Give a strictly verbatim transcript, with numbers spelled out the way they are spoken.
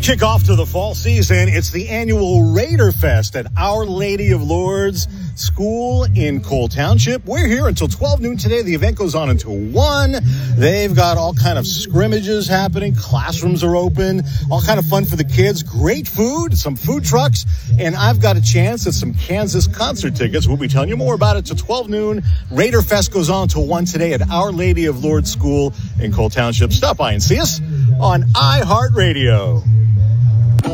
Kickoff to the fall season. It's the annual Raider Fest at Our Lady of Lourdes School in Cole Township. We're here until twelve noon today. The event goes on until one. They've got all kind of scrimmages happening. Classrooms are open. All kind of fun for the kids. Great food, some food trucks, and I've got a chance at some Kansas concert tickets. We'll be telling you more about it till twelve noon. Raider Fest goes on until one today at Our Lady of Lourdes School in Cole Township. Stop by and see us on iHeartRadio.